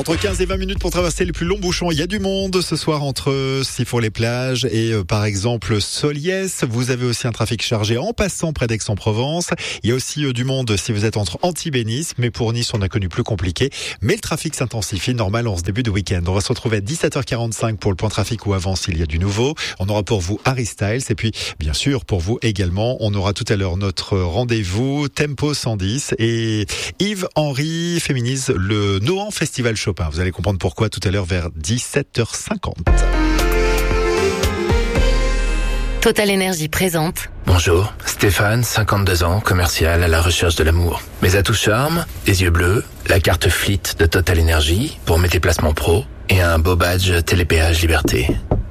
Entre 15 et 20 minutes pour traverser les plus longs bouchons. Il y a du monde ce soir entre Sifour-les-Plages et par exemple Soliès. Vous avez aussi un trafic chargé en passant près d'Aix-en-Provence. Il y a aussi du monde si vous êtes entre Antibes et Nice. Mais pour Nice, on a connu plus compliqué. Mais le trafic s'intensifie, normal en ce début de week-end. On va se retrouver à 17h45 pour le point trafic où avant s'il y a du nouveau. On aura pour vous Harry Styles et puis bien sûr pour vous également, on aura tout à l'heure notre rendez-vous Tempo 110 et Yves-Henri féminise le Nohant Festival Chopin. Vous allez comprendre pourquoi tout à l'heure vers 17h50. Total Énergie présente. Bonjour, Stéphane, 52 ans, commercial à la recherche de l'amour. Mes atouts charme, des yeux bleus, la carte Fleet de Total Énergie pour mes déplacements pro et un beau badge Télépéage Liberté.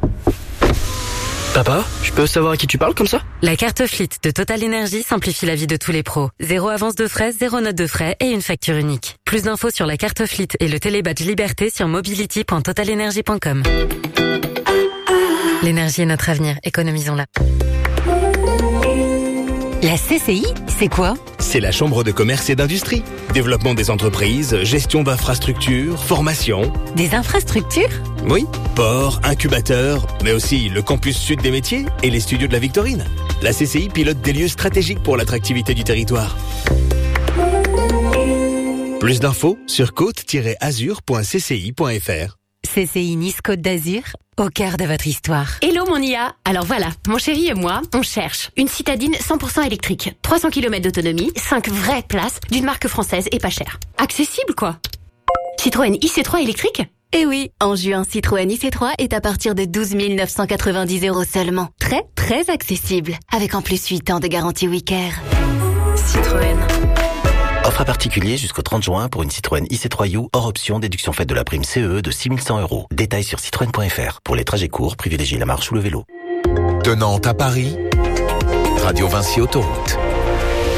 Papa, je peux savoir à qui tu parles comme ça? La carte Fleet de Total Énergie simplifie la vie de tous les pros. 0 avance de frais, 0 note de frais et une facture unique. Plus d'infos sur la carte Fleet et le télébadge Liberté sur mobility.totalenergie.com. L'énergie est notre avenir, économisons-la. La CCI, c'est quoi? C'est la Chambre de commerce et d'industrie. Développement des entreprises, gestion d'infrastructures, formation. Des infrastructures? Oui, port, incubateur, mais aussi le campus sud des métiers et les studios de la Victorine. La CCI pilote des lieux stratégiques pour l'attractivité du territoire. Plus d'infos sur côte-azur.cci.fr. CCI Nice Côte d'Azur, au cœur de votre histoire. Hello mon IA. Alors voilà, mon chéri et moi, on cherche une citadine 100% électrique, 300 km d'autonomie, 5 vraies places, d'une marque française et pas chère. Accessible quoi. Citroën IC3 électrique? Eh oui, en juin, Citroën IC3 est à partir de 12 990 € seulement. Très, très accessible. Avec en plus 8 ans de garantie WeCare. Citroën. Offre à particulier jusqu'au 30 juin pour une Citroën IC3U hors option déduction faite de la prime CE de 6 100 €. Détails sur citroën.fr. Pour les trajets courts, privilégiez la marche ou le vélo. De Nantes à Paris, Radio Vinci Autoroute.